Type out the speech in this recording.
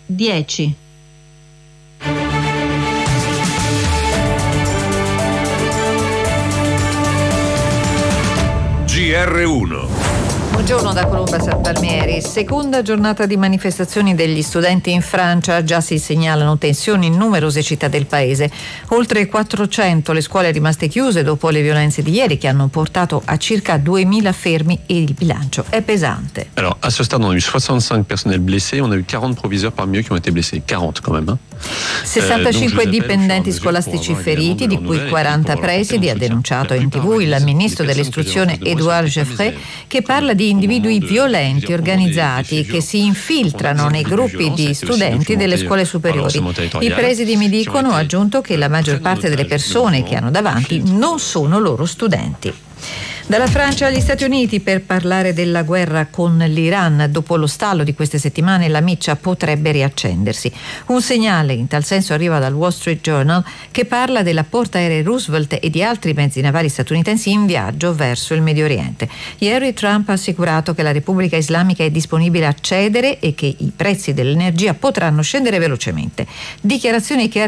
10. GR1. Buongiorno da Colomba San Palmieri. Seconda giornata di manifestazioni degli studenti in Francia. Già si segnalano tensioni in numerose città del paese. Oltre 400 le scuole rimaste chiuse dopo le violenze di ieri, che hanno portato a circa 2000 fermi, e il bilancio è pesante. Alors, à ce stade, on a eu 65 personnels blessés, on a eu 40 proviseurs parmi eux qui ont été blessés. 40 quand même. 65 dipendenti scolastici feriti, di cui 40 presidi, ha denunciato in TV il ministro dell'istruzione Édouard Geoffroy, che parla di individui violenti organizzati che si infiltrano nei gruppi di studenti delle scuole superiori. I presidi mi dicono, ha aggiunto, che la maggior parte delle persone che hanno davanti non sono loro studenti. Dalla Francia agli Stati Uniti per parlare della guerra con l'Iran. Dopo lo stallo di queste settimane la miccia potrebbe riaccendersi. Un segnale in tal senso arriva dal Wall Street Journal, che parla della portaerei Roosevelt e di altri mezzi navali statunitensi in viaggio verso il Medio Oriente. Ieri Trump ha assicurato che la Repubblica Islamica è disponibile a cedere e che i prezzi dell'energia potranno scendere velocemente. Dichiarazioni che